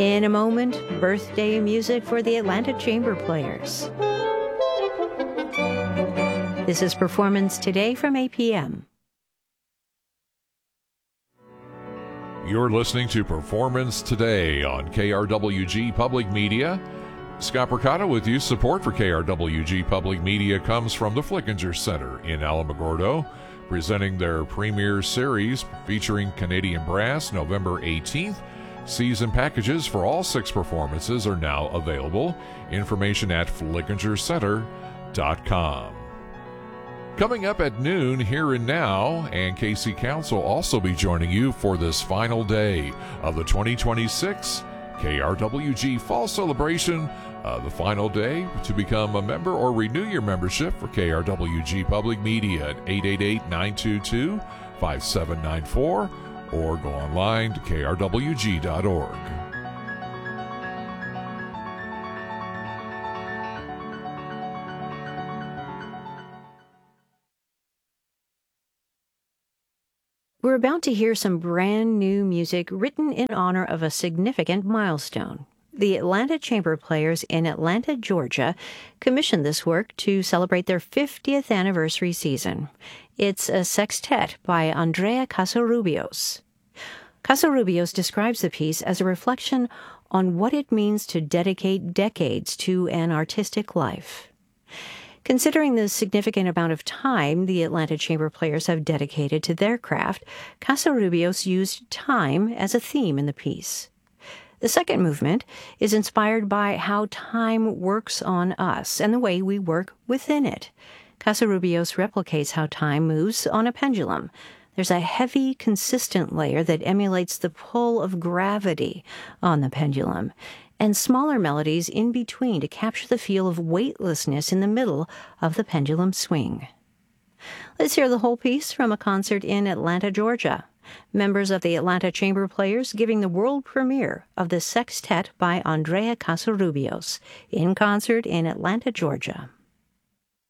In a moment, birthday music for the Atlanta Chamber Players. This is Performance Today from APM. You're listening to Performance Today on KRWG Public Media. Scott Percotta with you. Support for KRWG Public Media comes from the Flickinger Center in Alamogordo, presenting their premiere series featuring Canadian Brass November 18th. Season packages for all 6 performances are now available. Information at flickingercenter.com. Coming up at noon, Here and Now, and KC Council will also be joining you for this final day of the 2026 KRWG Fall Celebration. The final day to become a member or renew your membership for KRWG Public Media at 888-922-5794 or go online to krwg.org. We're about to hear some brand new music written in honor of a significant milestone. The Atlanta Chamber Players in Atlanta, Georgia, commissioned this work to celebrate their 50th anniversary season. It's a sextet by Andrea Casarubios. Casarubios describes the piece as a reflection on what it means to dedicate decades to an artistic life. Considering the significant amount of time the Atlanta Chamber Players have dedicated to their craft, Casarubios used time as a theme in the piece. The second movement is inspired by how time works on us and the way we work within it. Casarubios replicates how time moves on a pendulum. There's a heavy, consistent layer that emulates the pull of gravity on the pendulum, and smaller melodies in between to capture the feel of weightlessness in the middle of the pendulum swing. Let's hear the whole piece from a concert in Atlanta, Georgia. Members of the Atlanta Chamber Players giving the world premiere of the sextet by Andrea Casarubios in concert in Atlanta, Georgia.